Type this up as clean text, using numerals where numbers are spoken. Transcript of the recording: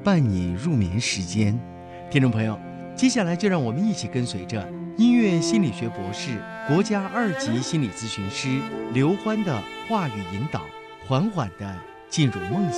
伴你入眠时间。听众朋友，接下来就让我们一起跟随着音乐心理学博士、国家2级心理咨询师刘欢的话语引导，缓缓地进入梦